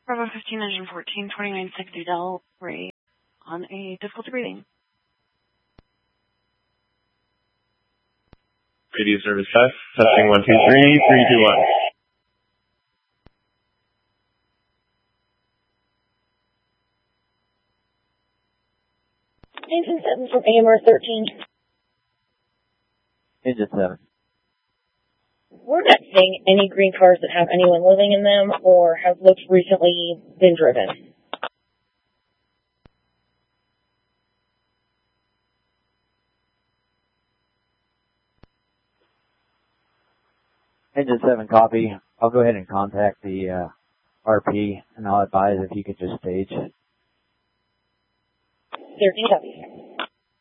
Bravo 15, engine 14, 2960 Del Ray on a difficulty reading. Radio service test, testing 1, 2, 3, 3, 2, 1. Engine 7 from AMR 13. Engine 7. We're not seeing any green cars that have anyone living in them or have looked recently been driven. Engine 7 copy. I'll go ahead and contact the RP and I'll advise if you could just stage. 13 copy.